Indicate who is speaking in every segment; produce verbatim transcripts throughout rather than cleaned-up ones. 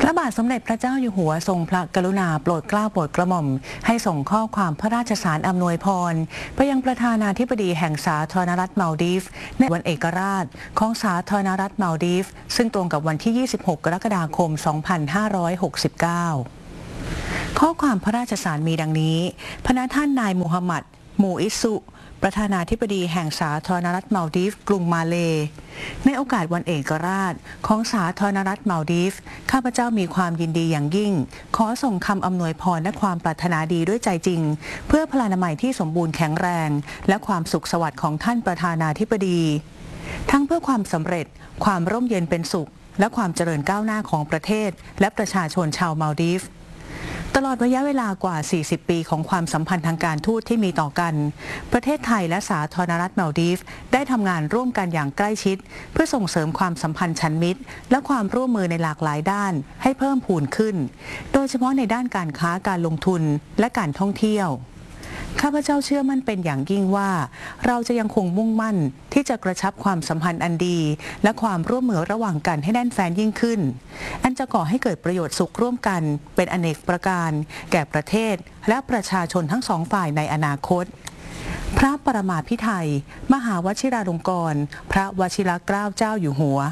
Speaker 1: ระบาทสมเด็จพระเจ้าอยู่หัวทรงพระกรุณาโปรดเกล้าโปรดกระหม่อมให้ส่งข้อความพระราชสารอำนวยพรไปยังประธานาธิบดีแห่งสาธารณรัฐมาลดีฟในวันเอกราชของสาธารณรัฐมาลดีฟซึ่งตรงกับวันที่ ยี่สิบหก กรกฎาคม สองพันห้าร้อยหกสิบเก้า ข้อความพระราชสารมีดังนี้พระท่านนายมูฮัมหมัด มูอิสซุประธานาธิบดีแห่งสาธารณรัฐมาลดีฟกรุงมาเลในโอกาสวันเอกราชของสาธารณรัฐมาลดีฟข้าพเจ้ามีความยินดีอย่างยิ่งขอส่งคำอำนวยพรและความปรารถนาดีด้วยใจจริงเพื่อพลานามัยที่สมบูรณ์แข็งแรงและความสุขสวัสดิ์ของท่านประธานาธิบดีทั้งเพื่อความสำเร็จความร่มเย็นเป็นสุขและความเจริญก้าวหน้าของประเทศและประชาชนชาวมาลดีฟตลอดระยะเวลากว่า สี่สิบ ปีของความสัมพันธ์ทางการทูตที่มีต่อกันประเทศไทยและสาธารณรัฐมาลดีฟได้ทำงานร่วมกันอย่างใกล้ชิดเพื่อส่งเสริมความสัมพันธ์ชั้นมิตรและความร่วมมือในหลากหลายด้านให้เพิ่มพูนขึ้นโดยเฉพาะในด้านการค้าการลงทุนและการท่องเที่ยวข้าพเจ้าเชื่อมั่นเป็นอย่างยิ่งว่าเราจะยังคงมุ่งมั่นที่จะกระชับความสัมพันธ์อันดีและความร่วมมือระหว่างกันให้แน่นแฟ้นยิ่งขึ้นอันจะก่อให้เกิดประโยชน์สุขร่วมกันเป็นอเนกประการแก่ประเทศและประชาชนทั้งสองฝ่ายในอนาคตพระปรมาภิไธยมหาวชิราลงกรณ์พระวชิรเกล้าเจ้าอยู่หัว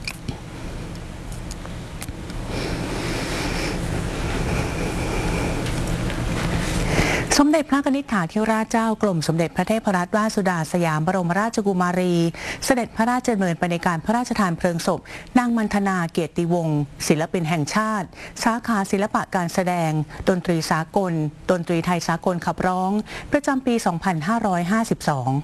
Speaker 1: สมเด็จพระกนิษฐาธิราชเจ้ากรมสมเด็จพระเทพรัตนราชสุดาสยามบรมราชกุมารีเสด็จพระราชดำเนินไปในการพระราชทานเพลิงศพนางมันธนาเกียรติวงศ์ศิลปินแห่งชาติสาขาศิลปะการแสดงดนตรีสากลดนตรีไทยสากลขับร้องประจำปี สองพันห้าร้อยห้าสิบสอง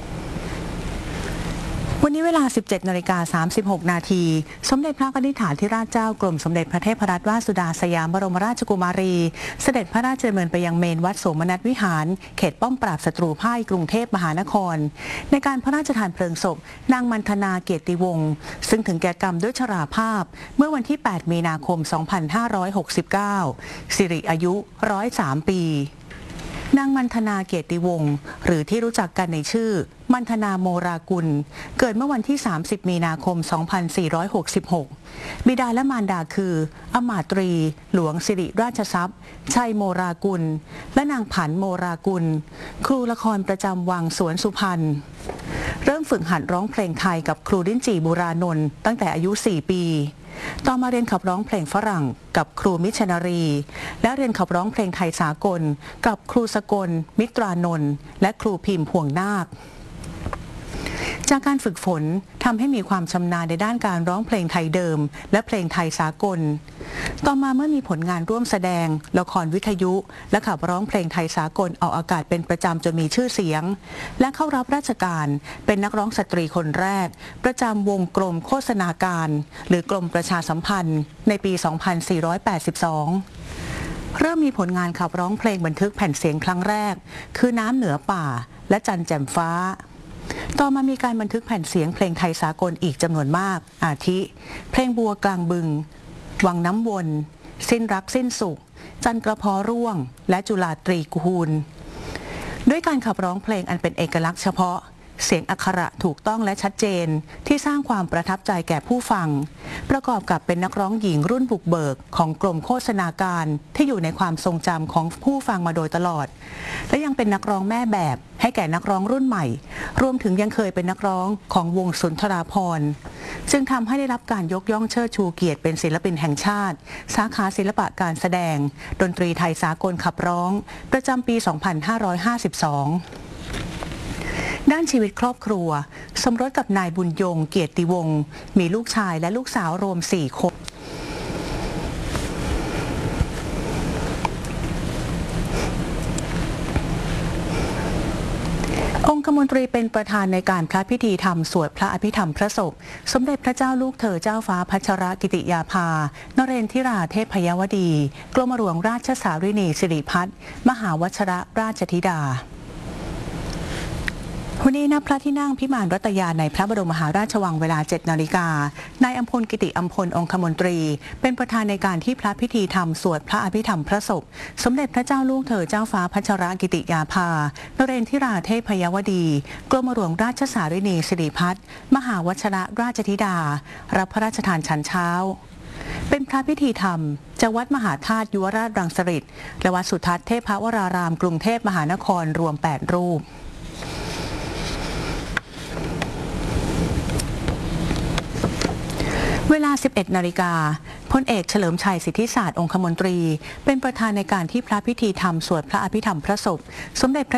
Speaker 1: วันนี้เวลา สิบเจ็ดนาฬิกาสามสิบหกนาทีสมเด็จพระกนิษฐาธิราชเจ้ากรมสมเด็จพระเทพรัตนราชสุดาสยามบรมราชกุมารีเสด็จพระราชดำเนินไปยังเมนวัดโสมนัสวิหารเขตป้อมปราบศัตรูพ่ายกรุงเทพมหานครในการพระราชทานเพลิงศพนางมันธนาเกียรติวงศ์ซึ่งถึงแก่กรรมด้วยชราภาพเมื่อวันที่ แปด มีนาคม สองพันห้าร้อยหกสิบเก้า สิริอายุ หนึ่งร้อยสาม ปีนางมันธนาเกียรติวงศ์หรือที่รู้จักกันในชื่อมันธนาโมรากุลเกิดเมื่อวันที่ สามสิบ มีนาคม สองพันสี่ร้อยหกสิบหก บิดาและมารดาคืออมาตรีหลวงสิริราชทรัพย์ชัยโมรากุลและนางผันโมรากุลครูละครประจำวังสวนสุพรรณเริ่มฝึกหัดร้องเพลงไทยกับครูลิ้นจี่บุรานนท์ตั้งแต่อายุ สี่ ปีต่อมาเรียนขับร้องเพลงฝรั่งกับครูมิชนารีและเรียนขับร้องเพลงไทยสากลกับครูสกลมิตรานนท์และครูพิมพ์พวงนาคจากการฝึกฝนทำให้มีความชำนาญในด้านการร้องเพลงไทยเดิมและเพลงไทยสากลต่อมาเมื่อมีผลงานร่วมแสดงละครวิทยุและขับร้องเพลงไทยสากลออกอากาศเป็นประจำจนมีชื่อเสียงและเข้ารับราชการเป็นนักร้องสตรีคนแรกประจำวงกรมโฆษณาการหรือกรมประชาสัมพันธ์ในปี สองพันสี่ร้อยแปดสิบสอง เริ่มมีผลงานขับร้องเพลงบันทึกแผ่นเสียงครั้งแรกคือน้ำเหนือป่าและจันแจ่มฟ้าต่อมามีการบันทึกแผ่นเสียงเพลงไทยสากลอีกจำนวนมากอาทิเพลงบัวกลางบึงวังน้ำวนสิ้นรักสิ้นสุขจันกระเพาะร่วงและจุฬาตรีกูลด้วยการขับร้องเพลงอันเป็นเอกลักษณ์เฉพาะเสียงอักขระถูกต้องและชัดเจนที่สร้างความประทับใจแก่ผู้ฟังประกอบกับเป็นนักร้องหญิงรุ่นบุกเบิกของกรมโฆษณาการที่อยู่ในความทรงจำของผู้ฟังมาโดยตลอดและยังเป็นนักร้องแม่แบบให้แก่นักร้องรุ่นใหม่รวมถึงยังเคยเป็นนักร้องของวงสุนทราภรณ์จึงทำให้ได้รับการยกย่องเชิดชูเกียรติเป็นศิลปินแห่งชาติสาขาศิลปะการแสดงดนตรีไทยสากลขับร้องประจำปี สองพันห้าร้อยห้าสิบสองด้านชีวิตครอบครัวสมรสกับนายบุญยงเกียรติวงศ์มีลูกชายและลูกสาวรวมสี่คนองคมนตรีเป็นประธานในการพระพิธีธรรมสวดพระอภิธรรมพระศพสมเด็จพระเจ้าลูกเธอเจ้าฟ้าพัชรกิติยาภานเรนทิราเทพยวดีกรมหลวงราชสารินีสิริพัฒน์มหาวชรราชธิดาวันนี้ณพระที่นั่งพิมานรัตยาในพระบรมมหาราชวังเวลา เจ็ด นาฬิกานายอัมพลกิติอัมพลองคมนตรีเป็นประธานในการที่พระพิธีธรรมสวดพระอภิธรรมพระศพสมเด็จพระเจ้าลูกเธอเจ้าฟ้าพัชรกิติยาภานเรนทิราเทพยวดีกรมหลวงราชสารินีสิริพัฒน์มหาวชรราชธิดารับพระราชทานฉันเช้าเป็นพระพิธีธรรมจากวัดมหาธาตุยุวราชรังสฤษฎ์และวัดสุทัศน์เทพวรารามกรุงเทพมหานครรวมแปดรูปเวลา สิบเอ็ดนาฬิกาพลเอกเฉลิมชัยสิทธิศาสตร์องคมนตรีเป็นประธานในการที่พระพิธีธรรมสวดพระอภิธรรมพระศพสมเด็จพระ